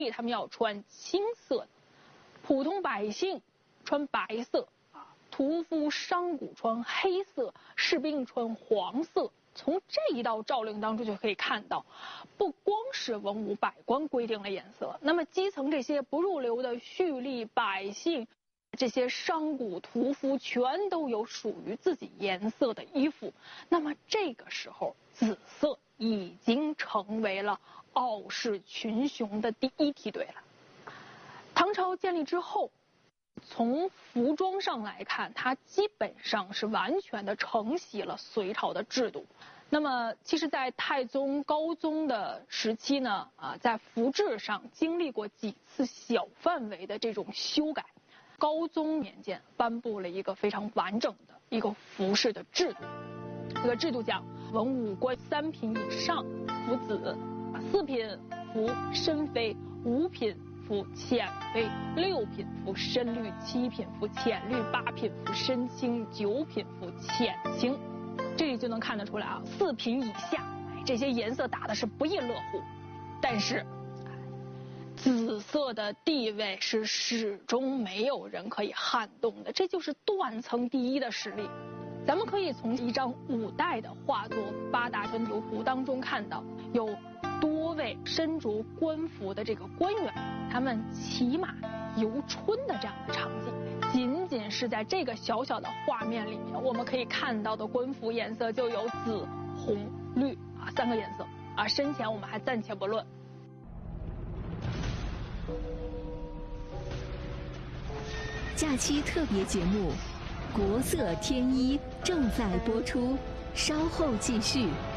他们要穿青色的，普通百姓穿白色啊，屠夫商贾穿黑色，士兵穿黄色。从这一道诏令当中就可以看到，不光是文武百官规定了颜色，那么基层这些不入流的蓄力百姓，这些商贾屠夫全都有属于自己颜色的衣服。那么这个时候，紫色已经成为了傲视群雄的第一梯队了。唐朝建立之后，从服装上来看，它基本上是完全的承袭了隋朝的制度。那么，其实，在太宗、高宗的时期呢，在服制上经历过几次小范围的这种修改。高宗年间颁布了一个非常完整的一个服饰的制度，这个制度讲文武官3品以上服紫，4品服深绯，5品服浅绯，6品服深绿，7品服浅绿，8品服深青，9品服浅青。这里就能看得出来啊，4品以下，这些颜色打的是不亦乐乎。但是，紫色的地位是始终没有人可以撼动的，这就是断层第一的实力。咱们可以从一张5代的画作《八大春游图》当中看到，有多位身着官服的这个官员，他们骑马游春的这样的场景。仅仅是在这个小小的画面里面，我们可以看到的官服颜色就有紫、红、绿3个颜色啊。深浅我们还暂且不论。 假期特别节目《国色天衣》正在播出，稍后继续。